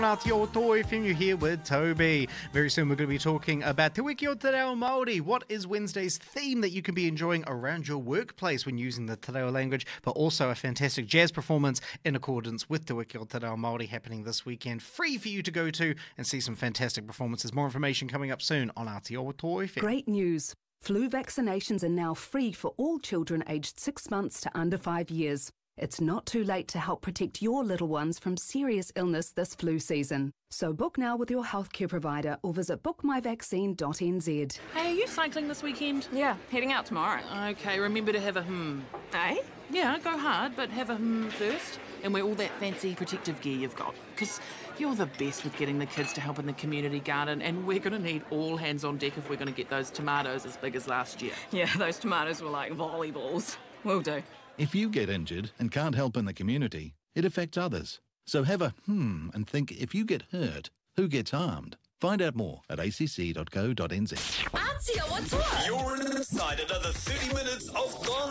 Aotearoa FM, you're here with Toby. Very soon we're going to be talking about Te Wiki o Te Reo Māori. What is Wednesday's theme that you can be enjoying around your workplace when using the Te Reo language, but also a fantastic jazz performance in accordance with Te Wiki o Te Reo Māori happening this weekend. Free for you to go to and see some fantastic performances. More information coming up soon on Aotearoa FM. Great news. Flu vaccinations are now free for all children aged 6 months to under 5 years. It's not too late to help protect your little ones from serious illness this flu season. So book now with your healthcare provider or visit bookmyvaccine.nz. Hey, are you cycling this weekend? Yeah, heading out tomorrow. Okay, remember to have a Eh? Yeah, go hard, but have a first. And wear all that fancy protective gear you've got. Because you're the best with getting the kids to help in the community garden, and we're going to need all hands on deck if we're going to get those tomatoes as big as last year. Yeah, those tomatoes were like volleyballs. Will do. If you get injured and can't help in the community, it affects others. So have a and think, if you get hurt, who gets harmed? Find out more at acc.co.nz. You're inside another 30 minutes of Gone